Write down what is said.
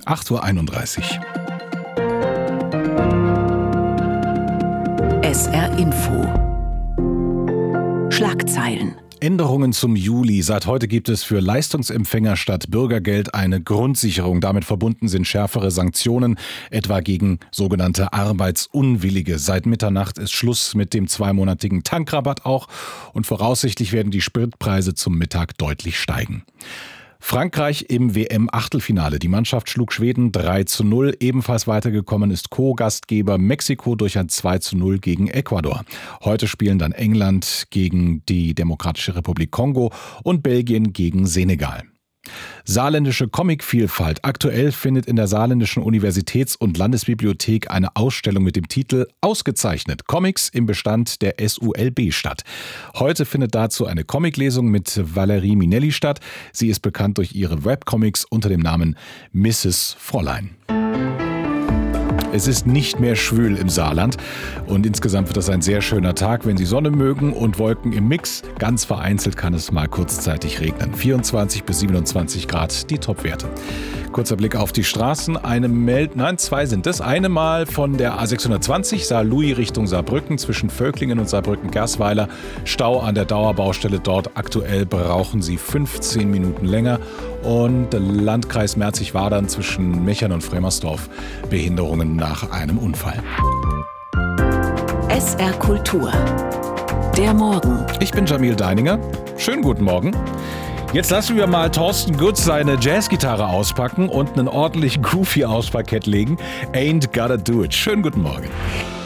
8:31 Uhr. SR Info. Schlagzeilen. Änderungen zum Juli. Seit heute gibt es für Leistungsempfänger statt Bürgergeld eine Grundsicherung. Damit verbunden sind schärfere Sanktionen, etwa gegen sogenannte Arbeitsunwillige. Seit Mitternacht ist Schluss mit dem 2-monatigen Tankrabatt auch und voraussichtlich werden die Spritpreise zum Mittag deutlich steigen. Frankreich im WM-Achtelfinale. Die Mannschaft schlug Schweden 3:0. Ebenfalls weitergekommen ist Co-Gastgeber Mexiko durch ein 2:0 gegen Ecuador. Heute spielen dann England gegen die Demokratische Republik Kongo und Belgien gegen Senegal. Saarländische Comicvielfalt. Aktuell findet in der Saarländischen Universitäts- und Landesbibliothek eine Ausstellung mit dem Titel Ausgezeichnet. Comics im Bestand der SULB statt. Heute findet dazu eine Comiclesung mit Valerie Minelli statt. Sie ist bekannt durch ihre Webcomics unter dem Namen Mrs. Fräulein. Es ist nicht mehr schwül im Saarland und insgesamt wird das ein sehr schöner Tag, wenn Sie Sonne mögen und Wolken im Mix. Ganz vereinzelt kann es mal kurzzeitig regnen. 24 bis 27 Grad die Topwerte. Kurzer Blick auf die Straßen. Zwei sind es. Eine mal von der A620 Saarlouis Richtung Saarbrücken zwischen Völklingen und Saarbrücken-Gersweiler. Stau an der Dauerbaustelle dort. Aktuell brauchen Sie 15 Minuten länger. Und Landkreis Merzig-Wadern zwischen Mechern und Fremersdorf. Behinderungen nach einem Unfall. SR Kultur. Der Morgen. Ich bin Jamil Deininger. Schönen guten Morgen. Jetzt lassen wir mal Thorsten Gutz seine Jazzgitarre auspacken und einen ordentlichen Groove hier aufs Parkett legen. Ain't Gotta Do It. Schönen guten Morgen.